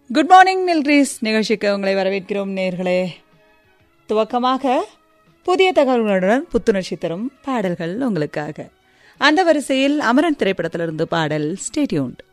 Good morning Nilgiris நிகழ்ச்சிக்கு உங்களை வரவேற்கிறோம் நேர்களே. துவக்கமாக புதிய தகவல்களுடன் புத்துணர்ச்சி தரும் பாடல்கள் உங்களுக்காக. அந்த வரிசையில் அமரன் திரைப்படத்திலிருந்து பாடல். Stay tuned.